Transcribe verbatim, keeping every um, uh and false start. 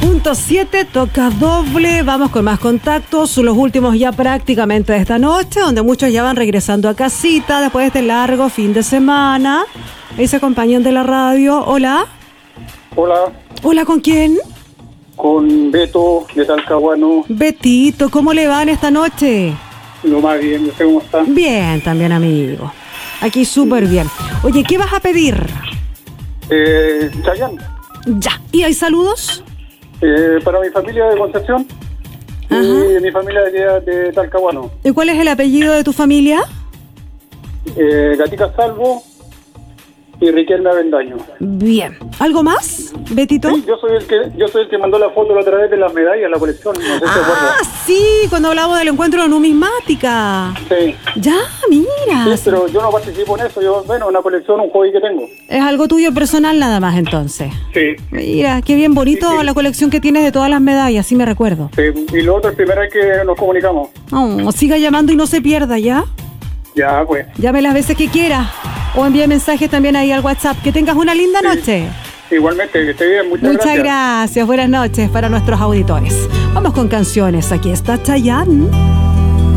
punto siete, toca doble. Vamos con más contactos, los últimos ya prácticamente de esta noche, donde muchos ya van regresando a casita después de este largo fin de semana. Ahí se acompañan de la radio. Hola. Hola. Hola, ¿con quién? Con Beto de Talcahuano. Betito, ¿cómo le va en esta noche? Lo más bien, ¿usted cómo está? Bien, también, amigo. Aquí súper bien. Oye, ¿qué vas a pedir? Eh, Chayanne. Ya. ¿Y hay saludos? Eh, para mi familia de Concepción. Ajá. Y mi familia de, de Talcahuano. ¿Y cuál es el apellido de tu familia? Eh, Gatica Salvo y Riquelme Avendaño. Bien. ¿Algo más, Betito? Sí, yo soy el que yo soy el que mandó la foto la otra vez de las medallas, la colección. No sé si se acuerda. Ah, sí, cuando hablamos del encuentro de numismática. Sí. Ya, mira. Sí, pero yo no participo en eso. Yo, bueno, una colección, un hobby que tengo. Es algo tuyo personal nada más, entonces. Sí. Mira, qué bien bonito Sí, sí. la colección que tienes de todas las medallas, sí me recuerdo. Sí. Y lo otro es primera vez que nos comunicamos. Oh, siga llamando y no se pierda, ¿ya? Ya, pues. Llame las veces que quiera. O envíe mensajes también ahí al WhatsApp. Que tengas una linda Sí. noche. Igualmente, que esté bien. Muchas, Muchas gracias. gracias. Buenas noches para nuestros auditores. Vamos con canciones. Aquí está Chayanne.